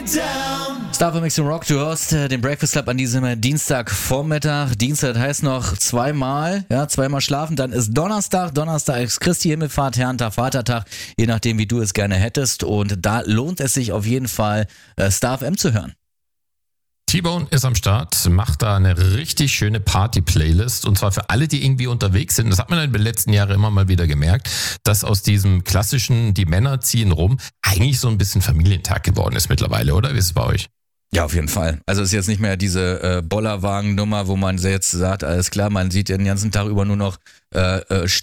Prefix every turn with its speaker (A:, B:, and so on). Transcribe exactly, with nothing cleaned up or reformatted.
A: Star Mix Rock, du hörst äh, den Breakfast Club an diesem Dienstagvormittag. Dienstag heißt noch zweimal, ja, zweimal schlafen, dann ist Donnerstag. Donnerstag ist Christi Himmelfahrt, Herrentag, Vatertag, je nachdem, wie du es gerne hättest. Und da lohnt es sich auf jeden Fall, äh, Star F M zu hören.
B: T-Bone ist am Start, macht da eine richtig schöne Party-Playlist und zwar für alle, die irgendwie unterwegs sind. Das hat man in den letzten Jahren immer mal wieder gemerkt, dass aus diesem klassischen, die Männer ziehen rum, eigentlich so ein bisschen Familientag geworden ist mittlerweile, oder? Wie ist es bei euch?
A: Ja, auf jeden Fall. Also es ist jetzt nicht mehr diese äh, Bollerwagen-Nummer, wo man jetzt sagt, alles klar, man sieht den ganzen Tag über nur noch äh,